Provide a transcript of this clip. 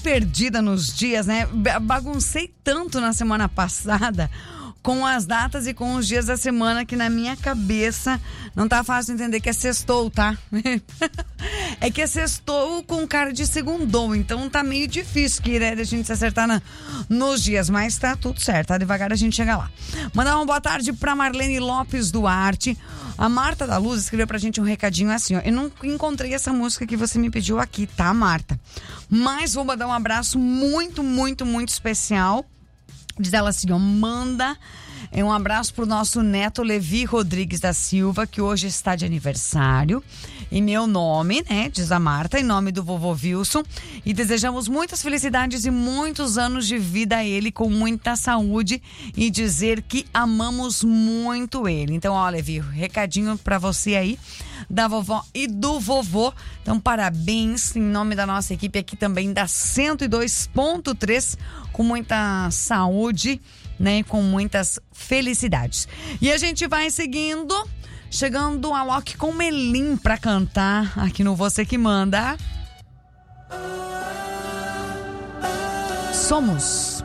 perdida nos dias, né? Baguncei tanto na semana passada com as datas e com os dias da semana que na minha cabeça não tá fácil entender que é sextou, tá? É que é sextou com cara de segundou, então tá meio difícil que a gente se acertar nos dias, mas tá tudo certo, tá? Devagar a gente chega lá. Mandar uma boa tarde pra Marlene Lopes Duarte. A Marta da Luz escreveu pra gente um recadinho assim, ó. Eu não encontrei essa música que você me pediu aqui, tá, Marta? Mas vou mandar um abraço muito, muito, muito especial. Diz ela assim, ó, manda um abraço pro nosso neto Levi Rodrigues da Silva, que hoje está de aniversário. Em meu nome, né, diz a Marta, em nome do vovô Wilson. E desejamos muitas felicidades e muitos anos de vida a ele, com muita saúde, e dizer que amamos muito ele. Então, ó, Levi, recadinho pra você aí, da vovó e do vovô. Então, parabéns em nome da nossa equipe aqui também da 102.3, com muita saúde, né, com muitas felicidades. E a gente vai seguindo, chegando a Loki com Melim pra cantar aqui no Você Que Manda. Somos.